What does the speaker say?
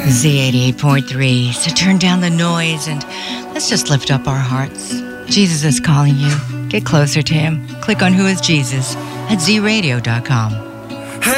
Z88.3. So turn down the noise and let's just lift up our hearts. Jesus is calling you. Get closer to him. Click on Who is Jesus at zradio.com.